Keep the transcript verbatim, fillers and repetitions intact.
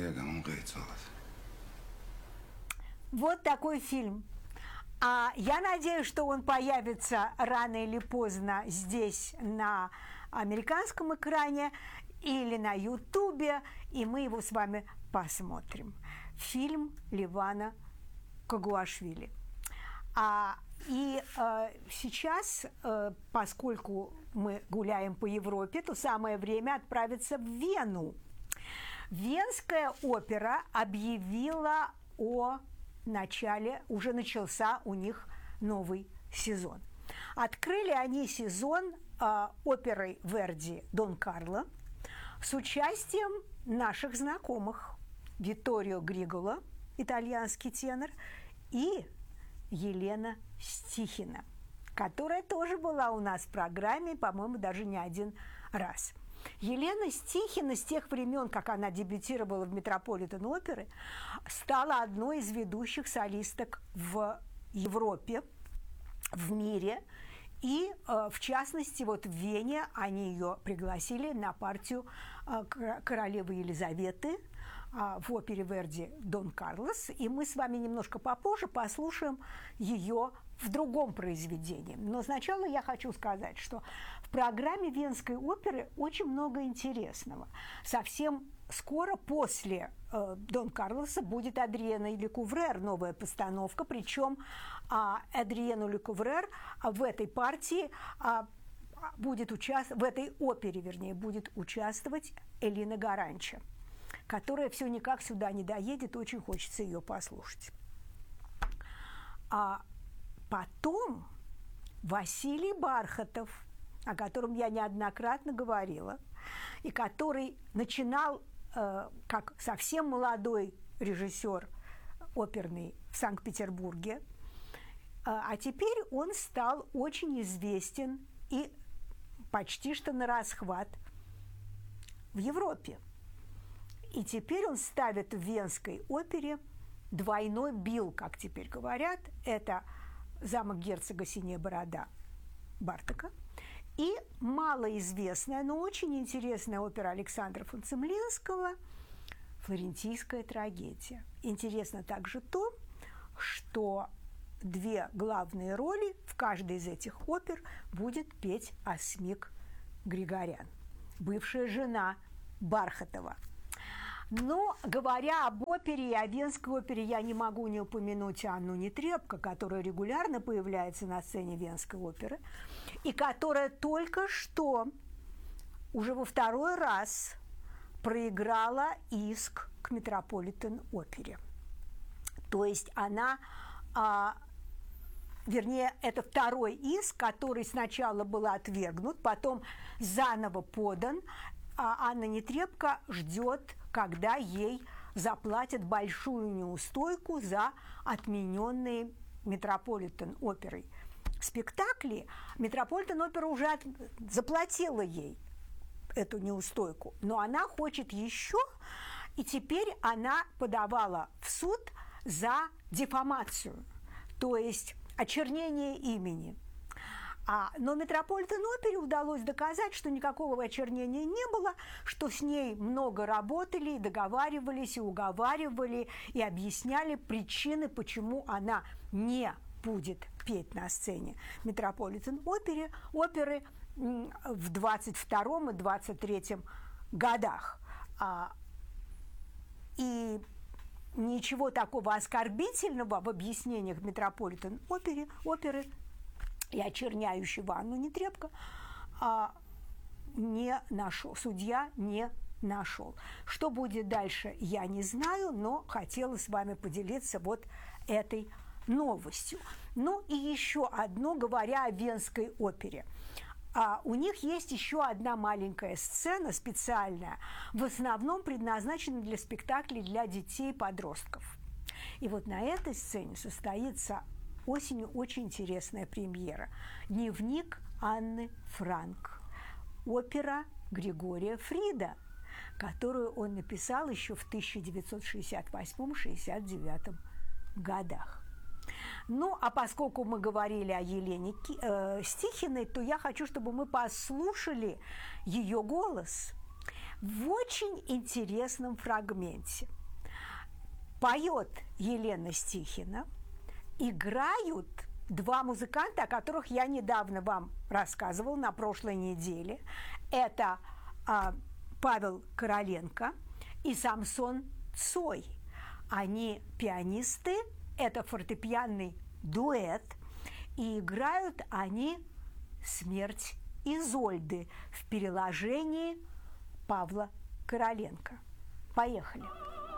برگمون قیتات. Вот такой фильм. А я надеюсь, что он появится рано или поздно здесь на американском экране или на Ютубе, и мы его с вами посмотрим. Фильм Левана Кагуашвили. А, и э, сейчас, э, поскольку мы гуляем по Европе, то самое время отправиться в Вену. Венская опера объявила о начале, уже начался у них новый сезон. Открыли они сезон э, оперой Верди «Дон Карло» с участием наших знакомых Витторио Григоло, итальянский тенор, и Елена Стихина, которая тоже была у нас в программе, по-моему, даже не один раз. Елена Стихина с тех времен, как она дебютировала в Метрополитен-оперы, стала одной из ведущих солисток в Европе, в мире. И, в частности, вот в Вене они ее пригласили на партию королевы Елизаветы в опере Верди «Дон Карлос». И мы с вами немножко попозже послушаем ее в другом произведении. Но сначала я хочу сказать, что в программе Венской оперы очень много интересного. Совсем скоро после э, «Дон Карлоса» будет Адриена Лекуврер, новая постановка, причем э, Адриену Лекуврер в этой партии э, будет участвовать, в этой опере, вернее, будет участвовать Элина Гаранча, которая все никак сюда не доедет, очень хочется ее послушать. А потом Василий Бархатов, о котором я неоднократно говорила, и который начинал э, как совсем молодой режиссер оперный в Санкт-Петербурге, э, а теперь он стал очень известен и почти что на расхват в Европе. И теперь он ставит в Венской опере двойной бил, как теперь говорят. Это «Замок герцога Синяя борода» Бартака и малоизвестная, но очень интересная опера Александра Фонцемлинского «Флорентийская трагедия». Интересно также то, что две главные роли в каждой из этих опер будет петь Асмик Григорян, бывшая жена Бархатова. Но, говоря об опере и о Венской опере, я не могу не упомянуть Анну Нетребко, которая регулярно появляется на сцене Венской оперы, и которая только что, уже во второй раз, проиграла иск к Метрополитен-опере. То есть она, а, вернее, это второй иск, который сначала был отвергнут, потом заново подан, а Анна Нетребко ждет, когда ей заплатят большую неустойку за отмененные Метрополитен-оперой спектакли. Метрополитен-опера уже от... заплатила ей эту неустойку, но она хочет еще, и теперь она подавала в суд за дефамацию, то есть очернение имени. А, но Метрополитен-опере удалось доказать, что никакого очернения не было, что с ней много работали, и договаривались, и уговаривали, и объясняли причины, почему она не будет петь на сцене Метрополитен-оперы оперы в двадцать втором и двадцать третьем годах. А, и ничего такого оскорбительного в объяснениях Метрополитен-оперы оперы и очерняющего Анну Нетребко а, не нашел, судья не нашел. Что будет дальше, я не знаю, но хотела с вами поделиться вот этой новостью. Ну и еще одно, говоря о Венской опере. А у них есть еще одна маленькая сцена специальная, в основном предназначена для спектаклей для детей и подростков. И вот на этой сцене состоится осенью очень интересная премьера. «Дневник Анны Франк». Опера Григория Фрида, которую он написал еще в тысяча девятьсот шестьдесят восьмом — шестьдесят девятом годах. Ну, а поскольку мы говорили о Елене э, Стихиной, то я хочу, чтобы мы послушали ее голос в очень интересном фрагменте. Поет Елена Стихина, играют два музыканта, о которых я недавно вам рассказывала на прошлой неделе. Это а, Павел Короленко и Самсон Цой. Они пианисты, это фортепианный дуэт, и играют они «Смерть Изольды» в переложении Павла Короленко. Поехали.